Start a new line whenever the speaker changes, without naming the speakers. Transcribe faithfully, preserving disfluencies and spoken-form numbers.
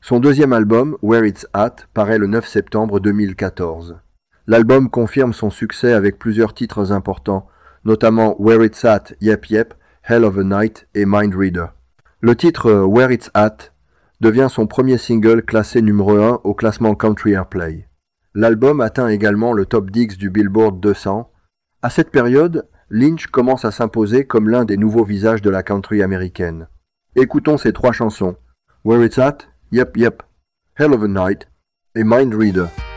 Son deuxième album, Where It's At, paraît le neuf septembre deux mille quatorze. L'album confirme son succès avec plusieurs titres importants, notamment Where It's At, Yep Yep, Hell of a Night et Mind Reader. Le titre Where It's At devient son premier single classé numéro un au classement Country Airplay. L'album atteint également le top dix du Billboard deux cents. À cette période, Lynch commence à s'imposer comme l'un des nouveaux visages de la country américaine. Écoutons ces trois chansons, Where It's At, Yep Yep, Hell of a Night et Mind Reader.